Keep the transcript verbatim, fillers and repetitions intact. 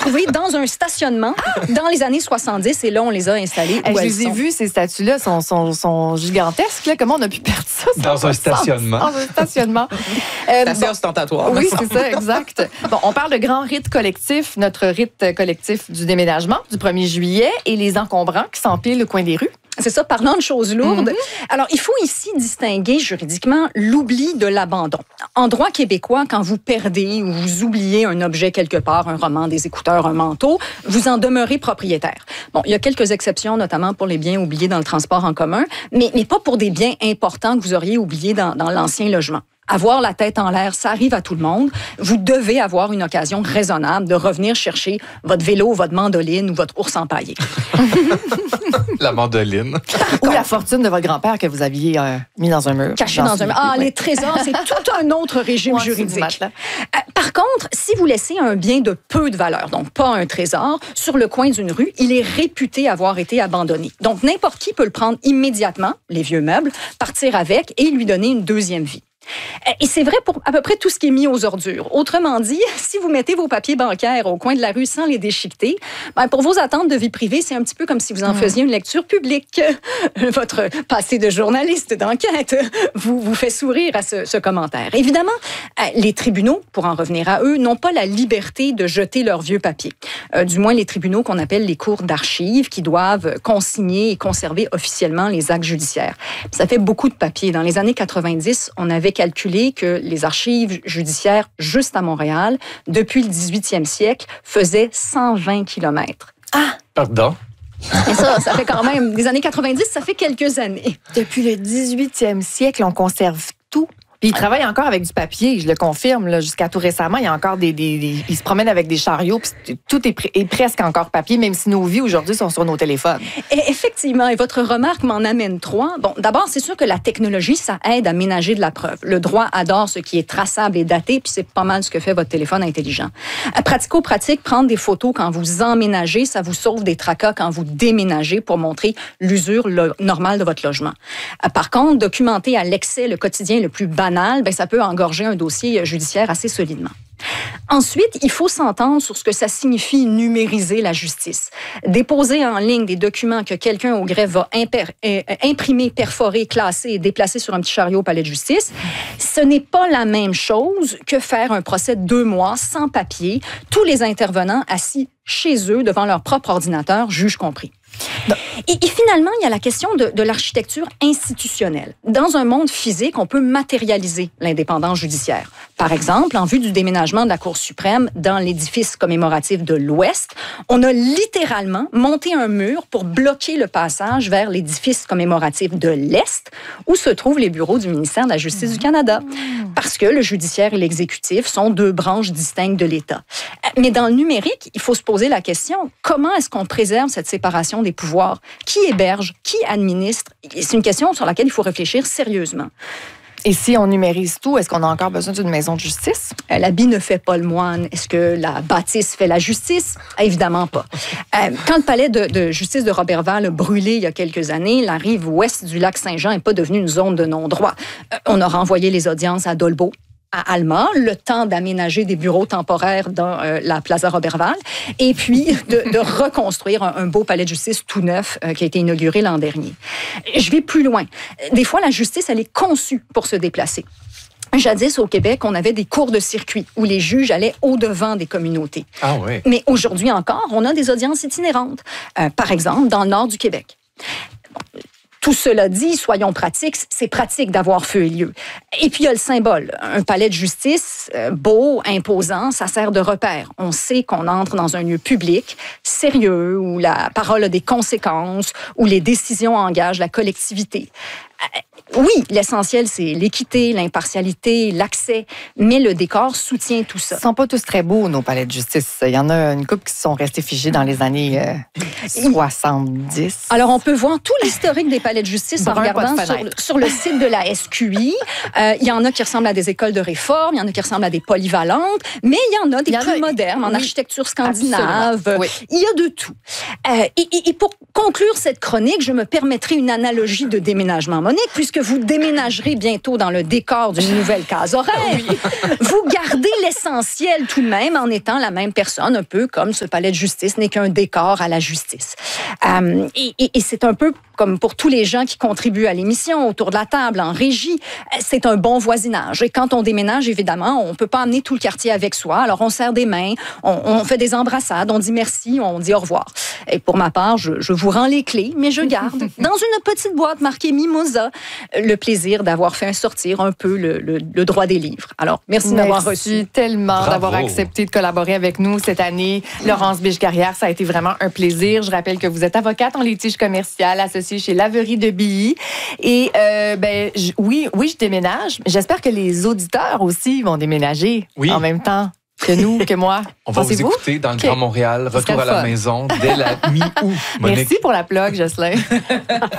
retrouvées dans un stationnement dans les années soixante-dix. Et là, on les a installées où Je elles les ai sont. vues, ces statues-là, sont, sont, sont gigantesques. Là. Comment on a pu perdre ça? Dans un stationnement. Dans un stationnement. C'est Euh, assez bon, ostentatoire. oui, c'est ça, exact. Bon, on parle de grand rite collectif, notre rite collectif du déménagement du premier juillet et les encombrants qui s'empilent au coin des rues. C'est ça, parlant de choses lourdes. Mm-hmm. Alors, il faut ici distinguer juridiquement l'oubli de l'abandon. En droit québécois, quand vous perdez ou vous oubliez un objet quelque part, un roman, des écouteurs, un manteau, vous en demeurez propriétaire. Bon, il y a quelques exceptions, notamment pour les biens oubliés dans le transport en commun, mais, mais pas pour des biens importants que vous auriez oubliés dans, dans l'ancien logement. Avoir la tête en l'air, ça arrive à tout le monde. Vous devez avoir une occasion raisonnable de revenir chercher votre vélo, votre mandoline ou votre ours empaillé. La mandoline. Ou la fortune de votre grand-père que vous aviez euh, mis dans un mur. Caché dans un mur. Ah, les trésors, c'est tout un autre régime Ouais, juridique. Euh, par contre, si vous laissez un bien de peu de valeur, donc pas un trésor, sur le coin d'une rue, il est réputé avoir été abandonné. Donc, n'importe qui peut le prendre immédiatement, les vieux meubles, partir avec et lui donner une deuxième vie. Et c'est vrai pour à peu près tout ce qui est mis aux ordures. Autrement dit, si vous mettez vos papiers bancaires au coin de la rue sans les déchiqueter, ben pour vos attentes de vie privée, c'est un petit peu comme si vous en faisiez une lecture publique. Votre passé de journaliste d'enquête vous, vous fait sourire à ce, ce commentaire. Évidemment, les tribunaux, pour en revenir à eux, n'ont pas la liberté de jeter leurs vieux papiers. Euh, du moins, les tribunaux qu'on appelle les cours d'archives qui doivent consigner et conserver officiellement les actes judiciaires. Ça fait beaucoup de papiers. Dans les années quatre-vingt-dix, on avait calculé que les archives judiciaires juste à Montréal, depuis le dix-huitième siècle, faisaient cent vingt kilomètres. Ah! Pardon? Et ça, ça fait quand même, des années quatre-vingt-dix, ça fait quelques années. Depuis le dix-huitième siècle, on conserve tout. Puis ils travaillent encore avec du papier, je le confirme. Là, jusqu'à tout récemment, il y a encore des, des, des ils se promènent avec des chariots. Puis tout est, pr- est presque encore papier, même si nos vies aujourd'hui sont sur nos téléphones. Et effectivement, et votre remarque m'en amène trois. Bon, d'abord, c'est sûr que la technologie, ça aide à ménager de la preuve. Le droit adore ce qui est traçable et daté, puis c'est pas mal ce que fait votre téléphone intelligent. Pratico-pratique, prendre des photos quand vous emménagez, ça vous sauve des tracas quand vous déménagez pour montrer l'usure lo- normale de votre logement. Par contre, documenter à l'excès le quotidien le plus banal, ben, ça peut engorger un dossier judiciaire assez solidement. Ensuite, il faut s'entendre sur ce que ça signifie numériser la justice. Déposer en ligne des documents que quelqu'un au greffe va imper- euh, imprimer, perforer, classer et déplacer sur un petit chariot au palais de justice, ce n'est pas la même chose que faire un procès de deux mois sans papier, tous les intervenants assis chez eux devant leur propre ordinateur, juge compris. Et, et finalement, il y a la question de, de l'architecture institutionnelle. Dans un monde physique, on peut matérialiser l'indépendance judiciaire. Par exemple, en vue du déménagement de la Cour suprême dans l'édifice commémoratif de l'Ouest, on a littéralement monté un mur pour bloquer le passage vers l'édifice commémoratif de l'Est, où se trouvent les bureaux du ministère de la Justice du Canada. Parce que le judiciaire et l'exécutif sont deux branches distinctes de l'État. Mais dans le numérique, il faut se poser la question, comment est-ce qu'on préserve cette séparation des pouvoirs? Qui héberge? Qui administre? C'est une question sur laquelle il faut réfléchir sérieusement. Et si on numérise tout, est-ce qu'on a encore besoin d'une maison de justice? Euh, L'habit ne fait pas le moine. Est-ce que la bâtisse fait la justice? Évidemment pas. Euh, quand le palais de, de justice de Roberval a brûlé il y a quelques années, la rive ouest du lac Saint-Jean n'est pas devenue une zone de non-droit. Euh, on a renvoyé les audiences à Dolbeau, à Alma, le temps d'aménager des bureaux temporaires dans euh, la Plaza Roberval, et puis de, de reconstruire un, un beau palais de justice tout neuf euh, qui a été inauguré l'an dernier. Je vais plus loin. Des fois, la justice, elle est conçue pour se déplacer. Jadis, au Québec, on avait des cours de circuit où les juges allaient au-devant des communautés. Ah oui. Mais aujourd'hui encore, on a des audiences itinérantes. Euh, par exemple, dans le nord du Québec. Bon, tout cela dit, soyons pratiques, c'est pratique d'avoir feu et lieu. Et puis, il y a le symbole. Un palais de justice, euh, beau, imposant, ça sert de repère. On sait qu'on entre dans un lieu public, sérieux, où la parole a des conséquences, où les décisions engagent la collectivité. Euh, oui, l'essentiel, c'est l'équité, l'impartialité, l'accès, mais le décor soutient tout ça. Ils ne sont pas tous très beaux, nos palais de justice. Il y en a une couple qui sont restés figés dans les années euh, soixante-dix. Alors, on peut voir tout l'historique des palais de justice Brun, en regardant pas de sur, le- sur le site de la S Q I. Euh, il y en a qui ressemblent à des écoles de réforme, il y en a qui ressemblent à des polyvalentes, mais il y en a des Il y en plus a- modernes, en oui, architecture scandinave. absolument, oui. Il y a de tout. Euh, et, et- et pour conclure cette chronique, je me permettrai une analogie de déménagement, Monique, puisque vous déménagerez bientôt dans le décor d'une nouvelle case horaire. Vous gardez l'essentiel tout de même en étant la même personne, un peu comme ce palais de justice n'est qu'un décor à la justice. Euh, et, et, et c'est un peu comme pour tous les gens qui contribuent à l'émission, autour de la table, en régie, c'est un bon voisinage. Et quand on déménage, évidemment, on ne peut pas amener tout le quartier avec soi. Alors, on serre des mains, on, on fait des embrassades, on dit merci, on dit au revoir. Et pour ma part, je, je vous rends les clés, mais je garde, dans une petite boîte marquée Mimosa, le plaisir d'avoir fait sortir un peu le, le, le droit des livres. Alors, merci, merci de m'avoir reçu. Merci tellement Bravo. d'avoir accepté de collaborer avec nous cette année. Laurence Biche-Carrière, ça a été vraiment un plaisir. Je rappelle que vous êtes avocate en litige commercial, associée chez Laverie de Billy. Et euh, ben, je, oui, oui, je déménage. J'espère que les auditeurs aussi vont déménager oui. en même temps que nous, que moi. On va Pensez-vous? vous écouter dans le Okay. Grand Montréal, retour à la fun. maison dès la mi-août. Monique. Merci pour la plug, Jocelyn.